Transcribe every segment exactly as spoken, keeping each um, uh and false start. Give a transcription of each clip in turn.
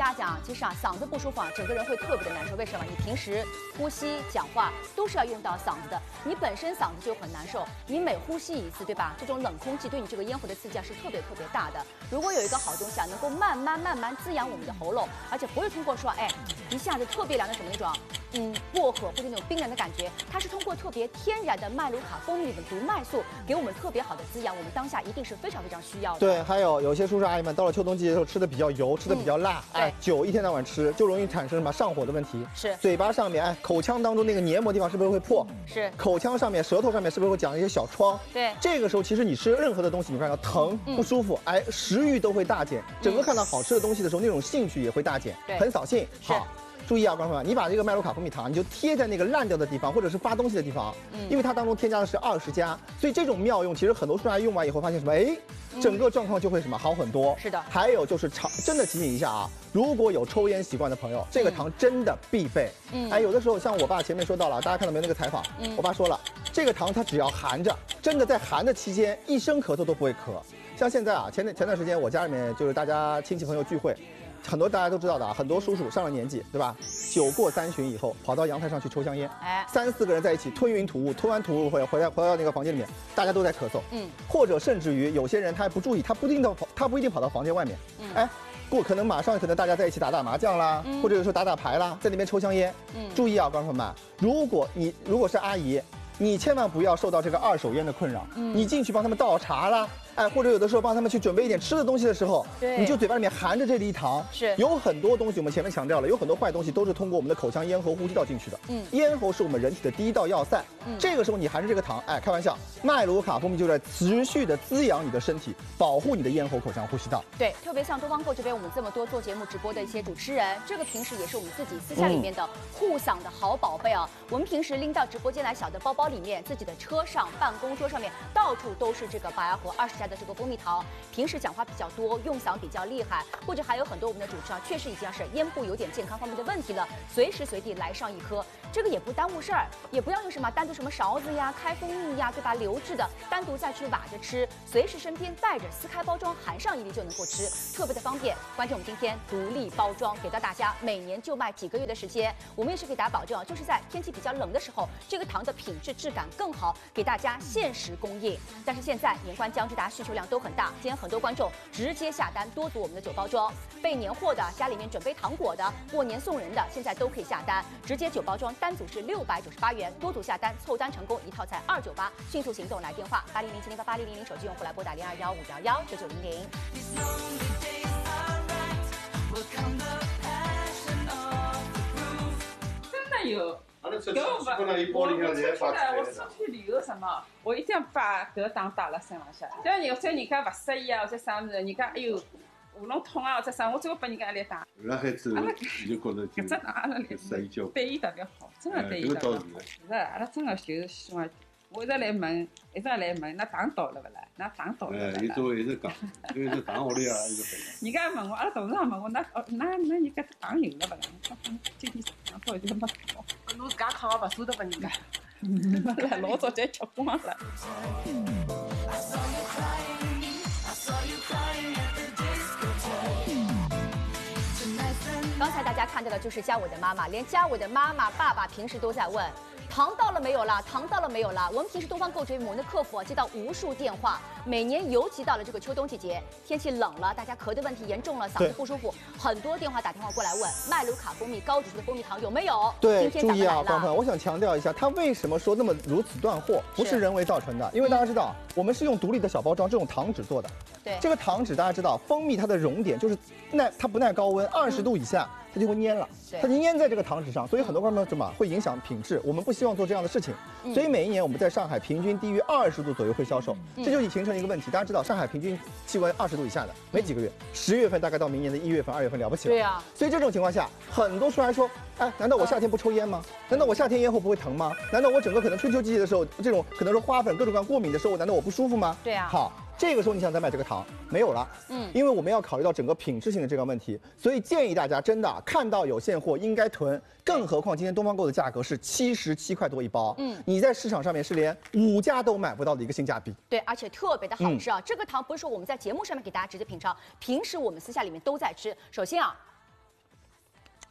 大家讲啊，其实啊，嗓子不舒服啊，整个人会特别的难受。为什么？你平时呼吸、讲话都是要用到嗓子的，你本身嗓子就很难受，你每呼吸一次，对吧？这种冷空气对你这个咽喉的刺激啊是特别特别大的。如果有一个好东西啊，能够慢慢慢慢滋养我们的喉咙，而且不会通过说，哎，一下子特别凉的什么那种，嗯，薄荷或者那种冰凉的感觉，它是通过特别天然的麦卢卡蜂蜜里的毒麦素，给我们特别好的滋养，我们当下一定是非常非常需要的。 对，还有有些叔叔阿姨们到了秋冬季节的时候吃的比较油，吃的比较辣， 嗯、 哎，酒一天到晚吃就容易产生什么上火的问题。 是， 嘴巴上面哎，口腔当中那个黏膜地方是不是会破？ 是， 口腔上面、舌头上面是不是会长一些小疮？ 对， 这个时候其实你吃任何的东西，你发现疼、 嗯、 不舒服，哎，食欲都会大减，整个看到好吃的东西的时候，那种兴趣也会大减， 对， 很扫兴。 好。 注意啊，观众朋友们，你把这个麦卢卡蜂蜜糖，你就贴在那个烂掉的地方，或者是发东西的地方，嗯，因为它当中添加的是二十加，所以这种妙用，其实很多叔叔阿姨用完以后发现什么，哎，整个状况就会什么好很多。 是的。 还有就是常真的提醒一下啊，如果有抽烟习惯的朋友，这个糖真的必备。嗯，哎，有的时候像我爸前面说到了，大家看到没有那个采访？嗯，我爸说了，这个糖它只要含着，真的在含的期间，一声咳嗽都不会咳。像现在啊，前前段时间我家里面就是大家亲戚朋友聚会。很多大家都知道的啊，很多叔叔上了年纪，对吧？酒过三巡以后，跑到阳台上去抽香烟，哎，三四个人在一起吞云吐雾，吞完吐雾回回来回到那个房间里面，大家都在咳嗽，嗯，或者甚至于有些人他还不注意，他不一定到他不一定跑到房间外面，嗯，哎，过可能马上可能大家在一起打打麻将啦，嗯、或者说打打牌啦，在那边抽香烟，嗯，注意啊，观众朋友们，如果你如果是阿姨，你千万不要受到这个二手烟的困扰，嗯，你进去帮他们倒茶啦。哎，或者有的时候帮他们去准备一点吃的东西的时候，你就嘴巴里面含着这粒糖，是有很多东西，我们前面强调了，有很多坏东西都是通过我们的口腔、咽喉、呼吸道进去的。嗯，咽喉是我们人体的第一道要塞。嗯，这个时候你含着这个糖，哎，开玩笑，麦卢卡蜂蜜就在持续的滋养你的身体，保护你的咽喉、口腔、呼吸道。 对，特别像东方购这边，我们这么多做节目直播的一些主持人，这个平时也是我们自己私下里面的护嗓的好宝贝啊。嗯、我们平时拎到直播间来，小的包包里面、自己的车上、办公桌上面，到处都是这个白牙河二十加的这个蜂蜜糖。平时讲话比较多，用嗓比较厉害，或者还有很多我们的主持啊，确实已经是咽部有点健康方面的问题了，随时随地来上一颗，这个也不耽误事儿，也不要用什么单独什么勺子呀、开蜂蜜呀，对吧？流质的单独再去挖着吃，随时身边带着，撕开包装含上一粒就能够吃，特别的方便。关键我们今天独立包装给到大家，每年就卖几个月的时间，我们也是给大家保证，就是在天气比较冷的时候，这个糖的品质质感更好，给大家限时供应。但是现在年关将至，大家需求量都很大。今天很多观众直接下单多组我们的酒包装，备年货的、家里面准备糖果的、过年送人的，现在都可以下单。直接酒包装单组是六百九十八元，多组下单凑单成功一套才二九八，迅速行动来电话八零零七零八八零零零，手机用户来拨打零二幺五幺幺九九零零。 真的有。搿我我我出去了，我出去旅游什么，我一定要把搿糖带辣身浪向。像有些人家勿适意啊，或者啥物事，人家哎哟喉咙痛啊，或者啥，我最后拨人家一粒糖。 那孩子就觉得搿只糖阿拉适意交对伊特别好，真的对伊特别好。是，阿拉真的就是希望。我一直来问，一直来问，那糖到了勿啦？那糖到了勿啦？ 哎，伊做一直讲，因为是糖屋里啊，一直回来。 人家问我，阿拉董事长问我，那哦，那那人家糖有了勿啦？我讲今天糖到就没到。 侬自家扛个勿舍得拨人家， 没了，老早就吃光了。 刚才大家看到的就是嘉伟的妈妈，连嘉伟的妈妈、爸爸平时都在问。糖到了没有啦？糖到了没有啦？我们平时东方购直播我们的客服啊接到无数电话，每年尤其到了这个秋冬季节，天气冷了，大家咳的问题严重了，嗓子不舒服，很多电话打电话过来问麦卢卡蜂蜜高指数的蜂蜜糖有没有？ 对，注意啊，朋友们，我想强调一下，它为什么说那么如此断货，不是人为造成的，因为大家知道，我们是用独立的小包装这种糖纸做的。 对， 这个糖纸大家知道，蜂蜜它的熔点就是耐，它不耐高温，二十度以下。它就会粘了，它就粘在这个糖纸上，所以很多观众什么会影响品质，我们不希望做这样的事情，所以每一年我们在上海平均低于二十度左右会销售，这就形成一个问题。大家知道上海平均气温二十度以下的没几个月，十月份大概到明年的一月份、二月份了不起了。 对呀， 所以这种情况下，很多叔还说，哎，难道我夏天不抽烟吗？难道我夏天咽喉不会疼吗？难道我整个可能春秋季节的时候，这种可能是花粉各种各样过敏的时候，难道我不舒服吗？ 对呀。 好。这个时候你想再买这个糖没有了，嗯，因为我们要考虑到整个品质性的这个问题，所以建议大家真的看到有现货应该囤，更何况今天东方购的价格是七十七块多一包，嗯，你在市场上面是连五家都买不到的一个性价比， 对，而且特别的好吃啊！嗯、这个糖不是说我们在节目上面给大家直接品尝，平时我们私下里面都在吃。首先啊。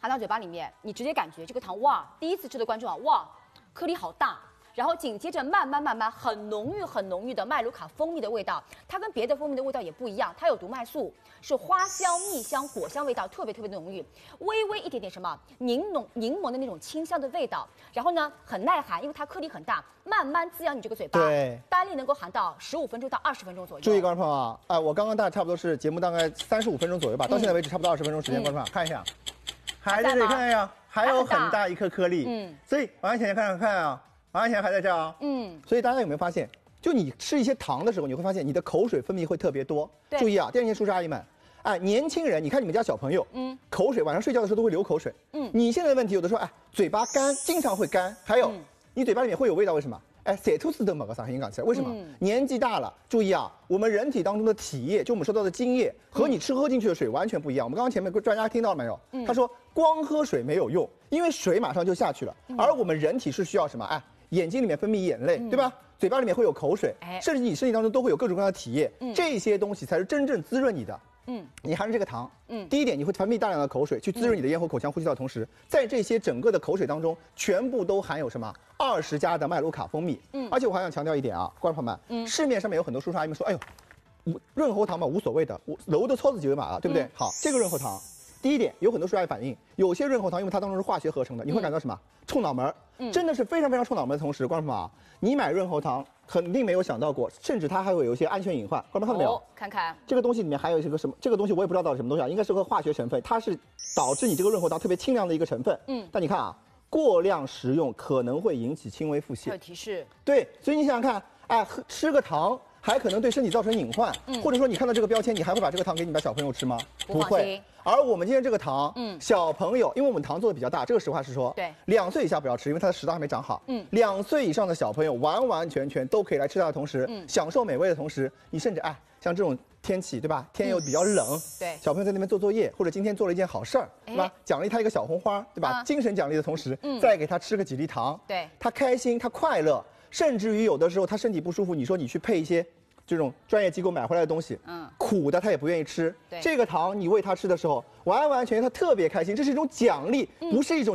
含到嘴巴里面，你直接感觉这个糖哇，第一次吃的观众啊，哇，颗粒好大。然后紧接着慢慢慢慢很浓郁很浓郁的麦卢卡蜂蜜的味道，它跟别的蜂蜜的味道也不一样，它有毒麦素，是花香、蜜香、果香味道特别特别的浓郁，微微一点点什么柠檬柠檬的那种清香的味道，然后呢很耐寒，因为它颗粒很大，慢慢滋养你这个嘴巴， 对， 单粒能够含到十五分钟到二十分钟左右。 注意，观众朋友啊，哎，我刚刚大概差不多是节目大概三十五分钟左右吧，到现在为止差不多二十分钟时间，观众朋友看一下，还在这里看一下，还有很大一颗颗粒，嗯，所以王小姐看看看啊。王安贤还在这儿啊，嗯，所以大家有没有发现，就你吃一些糖的时候，你会发现你的口水分泌会特别多。注意啊，电视前叔叔阿姨们，哎，年轻人，你看你们家小朋友，嗯，口水晚上睡觉的时候都会流口水，嗯，你现在的问题有的时候哎，嘴巴干，经常会干，还有、嗯、你嘴巴里面会有味道，为什么？哎，塞吐司的某个啥音港起来，为什么？嗯、年纪大了，注意啊，我们人体当中的体液，就我们说到的津液，和你吃喝进去的水完全不一样。我们刚刚前面专家听到了没有？嗯、他说光喝水没有用，因为水马上就下去了，嗯、而我们人体是需要什么？哎。眼睛里面分泌眼泪，嗯、对吧？嘴巴里面会有口水，哎、甚至你身体当中都会有各种各样的体液，嗯、这些东西才是真正滋润你的。嗯，你含着这个糖，嗯，第一点你会分泌大量的口水去滋润你的咽喉、口腔、呼吸道的同时，在这些整个的口水当中，全部都含有什么？二十加的麦卢卡蜂蜜。嗯，而且我还想强调一点啊，观众朋友们，嗯，市面上面有很多叔叔阿姨们说，哎呦，润喉糖嘛无所谓的，我楼的超子几维码啊，对不对？嗯、好，这个润喉糖。第一点，有很多叔叔阿姨反映，有些润喉糖因为它当中是化学合成的，你会感到什么？嗯、冲脑门，嗯、真的是非常非常冲脑门的同时，观众朋友啊，你买润喉糖肯定没有想到过，甚至它还会有一些安全隐患。观众看到没有？ 哦、看看这个东西里面还有一个什么？这个东西我也不知道到底什么东西啊，应该是个化学成分，它是导致你这个润喉糖特别清凉的一个成分。嗯，但你看啊，过量食用可能会引起轻微腹泻。 有提示。对， 所以你想想看，哎，吃个糖。还可能对身体造成隐患，嗯、或者说你看到这个标签，你还会把这个糖给你的小朋友吃吗？ 不会。 而我们今天这个糖，嗯，小朋友，因为我们糖做的比较大，这个实话实说， 对， 两岁以下不要吃，因为它的食道还没长好。嗯，两岁以上的小朋友完完全全都可以来吃它的同时，嗯，享受美味的同时，你甚至哎，像这种天气对吧？天又比较冷，嗯、 对， 小朋友在那边做作业，或者今天做了一件好事儿，对吧？奖励他一个小红花，对吧？啊、精神奖励的同时，嗯，再给他吃个几粒糖， 对， 他开心，他快乐，甚至于有的时候他身体不舒服，你说你去配一些。这种专业机构买回来的东西，嗯，苦的他也不愿意吃。这个糖你喂他吃的时候，完完全全他特别开心，这是一种奖励，嗯、不是一种。